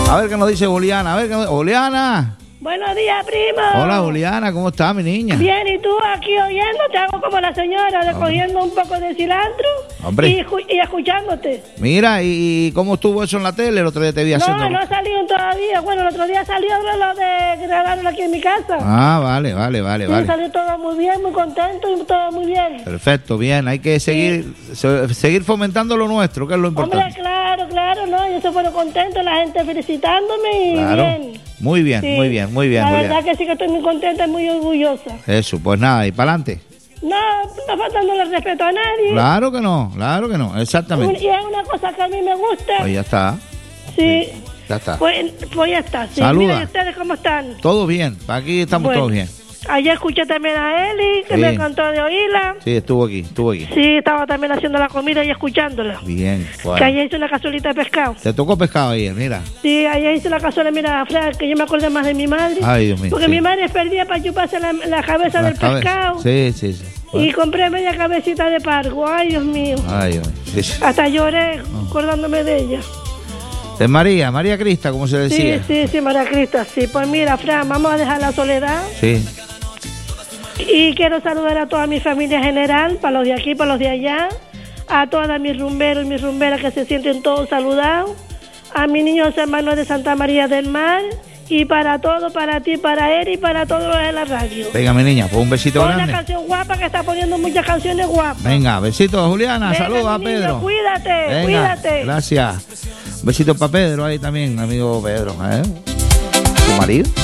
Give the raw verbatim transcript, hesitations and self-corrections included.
A ver qué nos dice Juliana. A ver qué nos... Juliana. Buenos días, primo. Hola, Juliana, ¿cómo estás, mi niña? Bien, y tú aquí oyéndote, hago como la señora, recogiendo un poco de cilantro. Hombre. Y, y escuchándote. Mira, ¿y cómo estuvo eso en la tele? El otro día te vi haciendo... No, no ha salido todavía. Bueno, el otro día salió lo de grabarlo aquí en mi casa. Ah, vale, vale, vale, Sí, vale. salió todo muy bien, muy contento y todo muy bien. Perfecto, bien. Hay que seguir se- seguir fomentando lo nuestro, que es lo Hombre, importante. claro, claro, no, yo se fueron contentos, la gente felicitándome y Claro. bien. Muy bien, Sí. muy bien, muy bien, La Juliana. verdad que sí que estoy muy contenta y muy orgullosa. Eso, pues nada, y para adelante. No, no faltándole respeto a nadie. Claro que no, claro que no, Un- exactamente. Y es una cosa que a mí me gusta. Pues ya está, Sí. ya está. Pues, pues ya está. Sí. Saluda. Mira, ¿y ustedes cómo están? Todo bien, aquí estamos Bueno, todos bien. Ayer escuché también a Eli, que Sí. me encantó de oírla. Sí, estuvo aquí, estuvo aquí. Sí, estaba también haciendo la comida y escuchándola. Bien, Que bueno. ayer hice una cazuelita de pescado. Te tocó pescado ayer, mira. Sí, ayer hice la cazuela, mira, Fran, que yo me acordé más de mi madre. Ay, Dios mío. Porque sí. mi madre perdía para chuparse la, la cabeza La del cabeza. pescado. Sí, sí, sí. Y Bueno. compré media cabecita de pargo. Ay, Dios mío. Ay, Dios mío. Sí, sí. Hasta lloré acordándome de ella. Es María, María Crista, como se Sí, decía. sí, sí, María Crista, sí. Pues mira, Fran, vamos a dejar la soledad. Sí. Y quiero saludar a toda mi familia general, para los de aquí, para los de allá, a todas mis rumberos y mis rumberas que se sienten todos saludados, a mis niños hermanos de Santa María del Mar, y para todo, para ti, para él y para todos los de la radio. Venga, mi niña, pues un besito Pon una grande. canción guapa que está poniendo muchas canciones guapas. Venga, besito, Juliana. Venga, Saludos a mi niño, Pedro. cuídate, Venga, cuídate. gracias. Un besito para Pedro ahí también, amigo Pedro. ¿eh? ¿Tu marido?